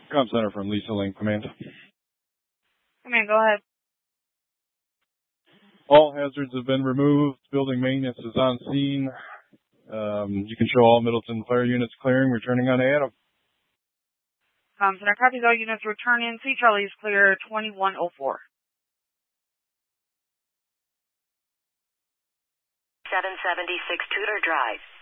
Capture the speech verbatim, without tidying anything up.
Comm Center from Lisa Lane Command. Command, go ahead. All hazards have been removed. Building maintenance is on scene. Um, you can show all Middleton fire units clearing, returning on Adam. Comm Center, copies all units return in. C Charlie is clear, twenty-one oh four. seven seventy-six Tudor Drive.